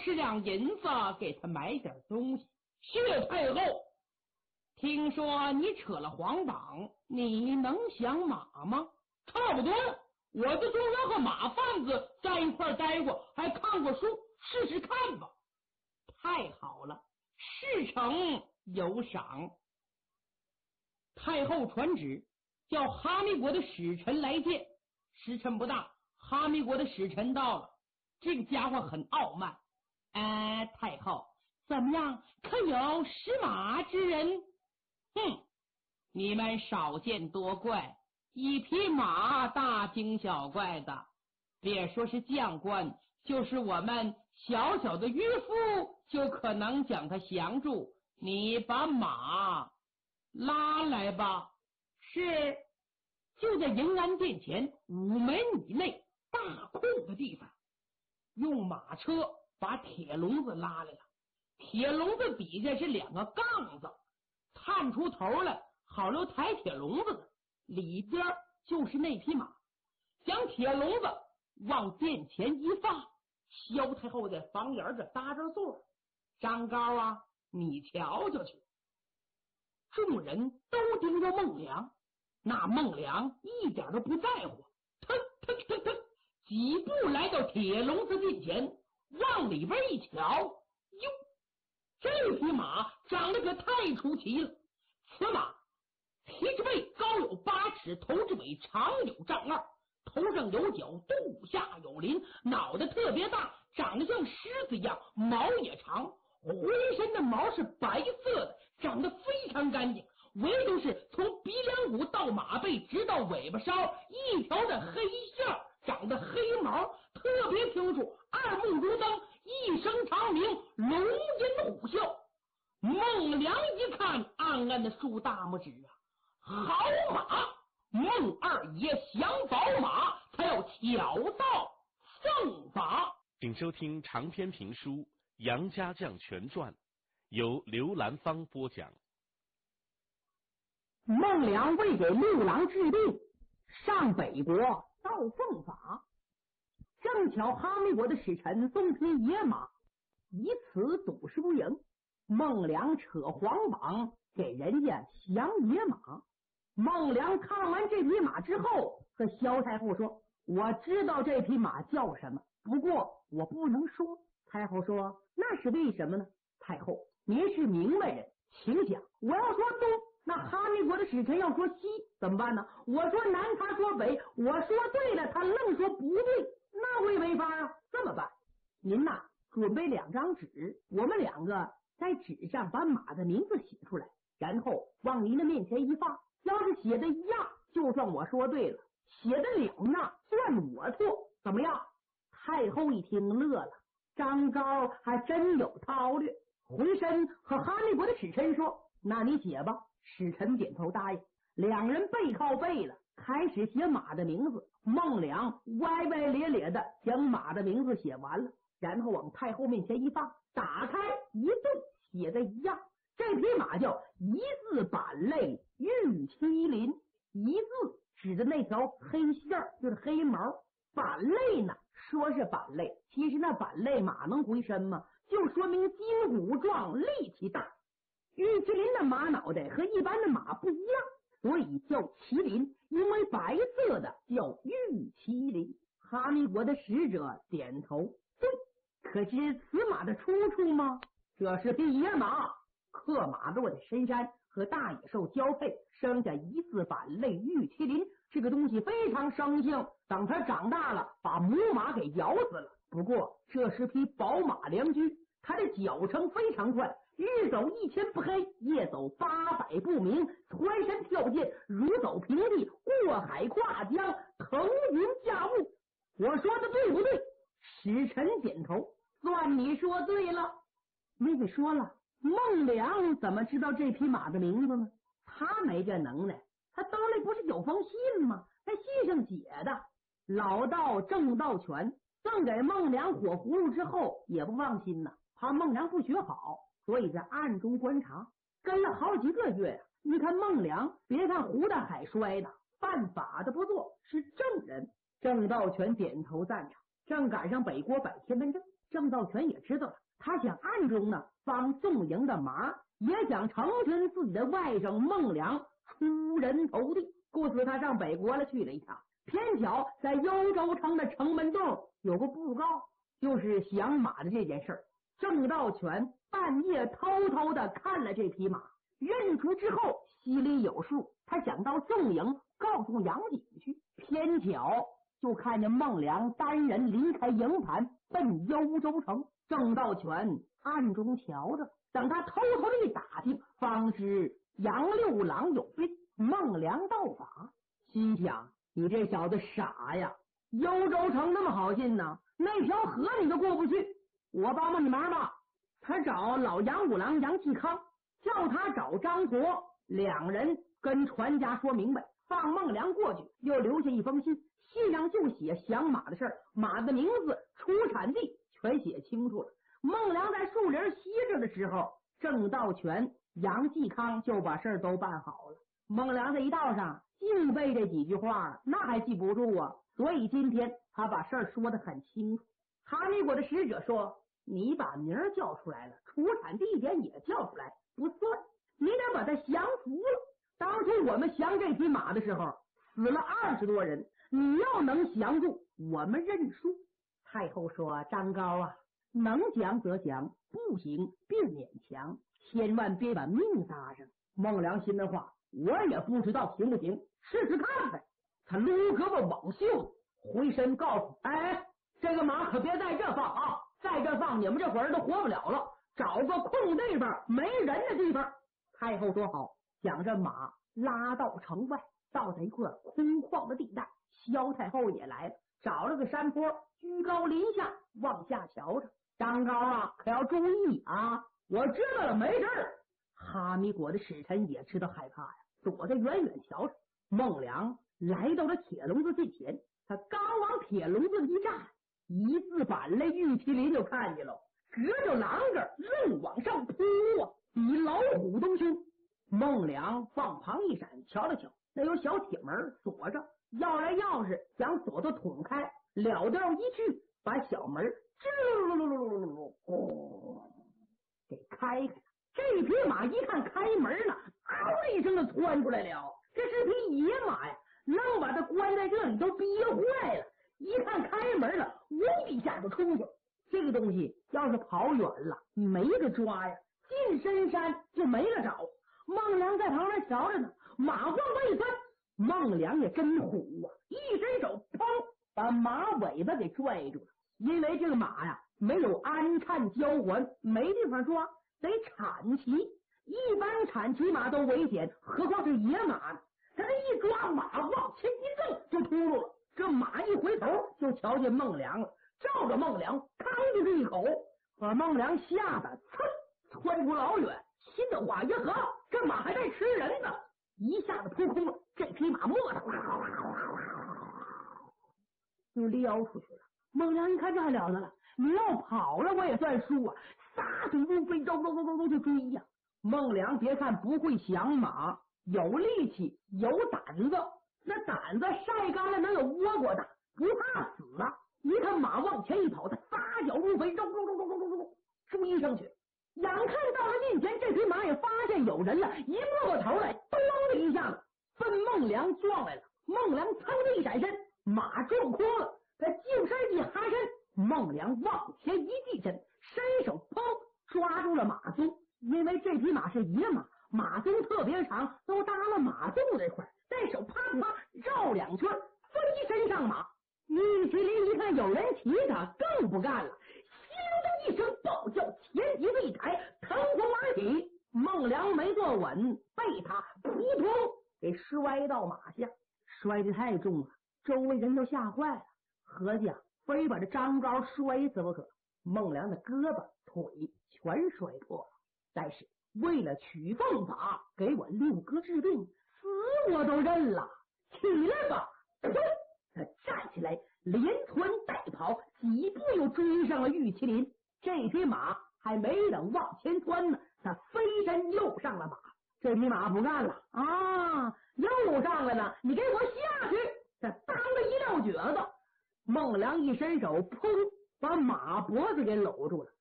20两银子给他买点东西。薛太后，听说你扯了黄榜，你能想马吗？差不多，我的中央和马贩子在一块待过，还看过书，试试看吧。太好了，事成有赏。太后传旨，叫哈密国的使臣来见。时辰不大，哈密国的使臣到了。这个家伙很傲慢。太后，怎么样？可有识马之人？你们少见多怪，一匹马大惊小怪的，别说是将官，就是我们小小的渔夫就可能将他降住。你把马拉来吧。是。就在迎安殿前5门以内大空的地方，用马车把铁笼子拉来了。铁笼子底下是2个杠子，探出头来好留抬铁笼子的，里边就是那匹马。将铁笼子往殿前一放，萧太后在房檐这搭着座。张高啊，你瞧瞧去。众人都盯着孟良，那孟良一点都不在乎，腾腾腾腾几步来到铁笼子近前，往里边一瞧，哟，这匹马长得可太出奇了。此马蹄之背高有8尺，头之尾长有丈2，头上有角，肚下有鳞，脑袋特别大，长得像狮子一样，毛也长，浑身的毛是白色的，长得非常干净，唯独是从鼻梁骨到马背直到尾巴梢一条的黑线，长得黑毛特别清楚，二目如灯，一声长鸣，龙吟虎啸。孟良一看，暗暗的竖大拇指啊，好马！孟二爷想宝马，他要巧造圣法。 请收听长篇评书《杨家将全传》，由刘兰芳播讲。 孟良为给六郎治病，上北国造凤法，正巧哈密国的使臣送匹野马，以此赌输赢。孟良扯黄榜给人家降野马。孟良看完这匹马之后，和萧太后说：“我知道这匹马叫什么，不过我不能说。”太后说：“那是为什么呢？”太后，您是明白人，请讲。我要说东，那哈密国的使臣要说西，怎么办呢？我说南，他说北，我说对了，他愣说不对，那会违法啊。这么办，您呐准备2张纸，我们2个在纸上把马的名字写出来，然后往您的面前一放，要是写的一样，就算我说对了；写的2样，算我错，怎么样？太后一听乐了，张高还真有韬略，回身和哈密国的使臣说：“那你写吧。”使臣点头答应，2人背靠背了，开始写马的名字。孟良歪歪咧咧的将马的名字写完了，然后往太后面前一放，打开一对，写的一样。这匹马叫一字板类玉麒麟，一字指的那条黑线就是黑毛，板类呢说是板类，其实那板类马能回身吗？就说明筋骨壮，力气大。玉麒麟的马脑袋和一般的马不一样，所以叫麒麟，因为白色的叫玉麒麟。哈密国的使者点头，对。可知此马的出处吗？这是匹野马，克马落在深山，和大野兽交配，生下一字板类玉麒麟。这个东西非常生性，等它长大了，把母马给咬死了。不过这是匹宝马良驹，它的脚程非常快，日走1000不黑，夜走800不明，蹿山跳涧，如走平地，过海跨江，腾云驾雾。我说的对不对？使臣点头，算你说对了。妹妹说了，孟良怎么知道这匹马的名字呢？他没这能耐，他兜里不是有封信吗？在信上写的老道正道全，赠给孟良火葫芦之后也不放心呢，怕孟良不学好，所以在暗中观察，跟了好几个月呀。你看孟良，别看胡大海摔的，犯法的不做，是正人。正道全点头赞成。正赶上北国摆天门阵， 郑道全也知道了，他想暗中呢帮宋营的忙，也想成全自己的外甥孟良出人头地。故此他上北国了去了一趟，偏巧在幽州城的城门洞有个布告，就是降马的这件事儿。郑道全半夜偷偷的看了这匹马，认出之后心里有数，他想到宋营告诉杨景去，偏巧就看见孟良单人离开营盘奔幽州城。郑道全暗中瞧着，等他偷偷的一打听，方知杨六郎有病，孟良到访。心想你这小子傻呀，幽州城那么好进呢，那条河你都过不去，我帮帮你忙吧。他找老杨五郎杨继康，叫他找张国，两人跟船家说明白，放孟良过去，又留下一封信，信上就写降马的事儿，马的名字、出产地全写清楚了。孟良在树林歇着的时候，郑道全、杨继康就把事儿都办好了。孟良在一道上净背这几句话，那还记不住啊，所以今天他把事儿说得很清楚。哈密国的使者说，你把名儿叫出来了，出产地点也叫出来不算，你得把他降服了。当初我们降这匹马的时候死了20多人，你要能降住，我们认输。太后说，张高啊，能降则降，不行别勉强，千万别把命搭上。孟良心的话，我也不知道行不行，试试看呗。他撸胳膊往袖，回身告诉哎，这个马可别在这放啊，在这放你们这伙人都活不了了，找个空地方没人的地方。太后说好，将这马拉到城外，到了一块空旷的地带。萧太后也来了，找了个山坡，居高临下往下瞧着。张高啊，可要注意啊，我知道了，没事儿。哈密国的使臣也知道害怕呀，躲在远远瞧着。孟良来到了铁笼子近前，他刚往铁笼子一站，一字板来，玉麒麟就看见了，隔着廊子愣往上扑啊，比老虎都凶。孟良往旁一闪，瞧了瞧，那有小铁门锁着，要来钥匙将锁头捅开，了掉一去，把小门给开开。这匹马一看开门了，嗷一声就窜出来了。这是匹野马呀，能把它关在这里都憋坏了。一看开门了，呜一下就冲去。这个东西要是跑远了，没个抓呀，进深山就没了找。孟良在旁边瞧着呢，马往外一翻，孟良也真虎啊，一伸手砰，把马尾巴给拽住了。因为这个马呀没有鞍颤交环，没地方抓，得铲骑，一般铲骑马都危险，何况是野马呢？他这一抓，马往前一挣就秃噜了。这马一回头就瞧见孟良了，照着孟良吭就是一口，把孟良吓得窜出老远，心的话呀呵，这马还在吃人呢，一下子扑空了。这匹马磨的就撩出去了。孟良一看这还了得了，你要跑了我也算输啊，撒腿如飞，咚就追呀。孟良别看不会降马，有力气有胆子，那胆子晒干了能有倭瓜大，不怕死啊。一看马往前一跑，他撒脚如飞，追上去。眼看到了近前，这匹马也发现有人了，一摸过头来，咚的一下子奔孟良撞来了。孟良噌的一闪身，马撞空了，他就身一哈身，孟良往前一递身，伸手砰抓住了马鬃。因为这匹马是野马，马鬃特别长，都搭了马肚这块，带手啪啪绕两圈，飞身上马。玉麒麟一看有人骑他，更不干了，咻的一声暴叫，前蹄子一抬，腾空而起。孟良没坐稳，被他扑通给摔到马下，摔得太重了，周围人都吓坏了，合计非把这张高摔死不可。孟良的胳膊腿全摔破了，但是为了取凤法给我六哥治病，死我都认了。起来吧！他站起来，连窜带跑，几步又追上了玉麒麟。这匹马还没等往前窜呢，他飞身又上了马。这匹马不干了啊，又上来了，你给我下去！他当了一撂蹶子。孟良一伸手，砰， 把马脖子给搂住了。